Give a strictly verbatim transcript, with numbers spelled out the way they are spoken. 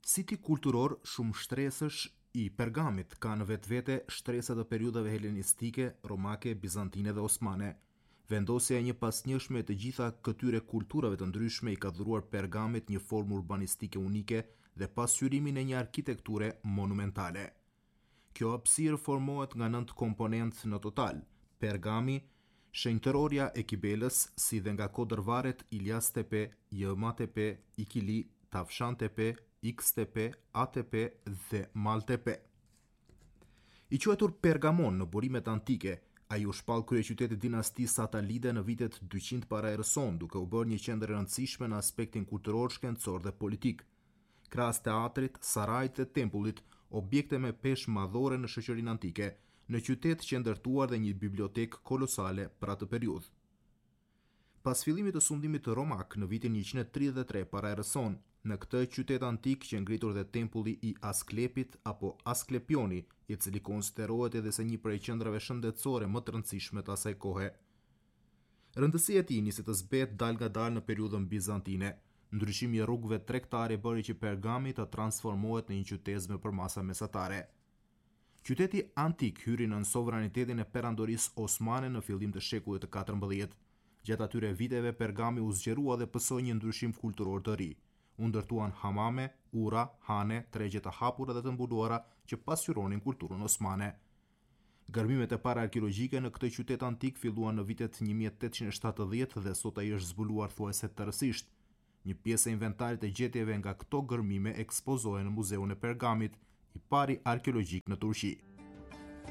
Siti kulturor shumë shtresësh i Pergamit ka në vetvete shtresat e periudhave helenistike, romake, bizantine dhe osmane. Vendosja e një pasnjëshme e të gjitha këtyre kulturave të ndryshme i ka dhuruar Pergamit një formë urbanistike unike dhe pasqyrimin e një arkitekture monumentale. Kjo hapësirë formohet nga nëntë komponentë në total: Pergami, shenjtërorja e Kibelës, si dhe nga kodërvaret Ilias Tepe, Jëma Tepe, Ikili, Tafshan Tepe, X Tepe, A Tepe dhe Mal Tepe. I quajtur Pergamon në burimet antike, ai u shpall kryeqyteti dinastisë Satalide në vitet dyqind para erës sonë, duke u bërë një qendër e rëndësishme në aspektin kulturor, shkencor dhe politik. Krahas teatrit, sarajit dhe tempullit, objekte me peshë madhore në shoqërinë antike, në qytet që ndërtuar dhe një bibliotekë kolosale për atë periudhë. Pas fillimit të sundimit të romak në vitin njëqind e tridhjetë e tre para erës sonë, në këtë qytet antik që ngritur dhe tempulli i Asklepit apo Asklepioni, i cili konsiderohet edhe se një prej qendrave shëndetësore më të rëndësishme të asaj kohe. Rëndësia e tij nisi të zbehet dal nga dal në periudhën bizantine. Ndryshimi i rrugëve tregtare bëri që Pergami të transformohet në një qytet me përmasa mesatare. Qyteti antik hyri nën sovranitetin e perandorisë osmane në fillim të shekullit të katërmbëdhjetë. Gjatë atyre viteve Pergami u zgjerua dhe pësoi një ndryshim kulturor të ri. U ndërtuan hamame, ura, hane, tregje të hapura dhe të mbuluara që pasqyronin kulturën osmane. Gërmimet e para arkeologjike në këtë qytet antik filluan në vitet një mijë e tetëqind e shtatëdhjetë dhe sot ai është zbuluar thuajse tërësisht. Një pjesë e inventarit të gjetjeve nga këto gërmime ekspozohen në Muzeun e Pergamit, i pari arkeologjik në Turqi.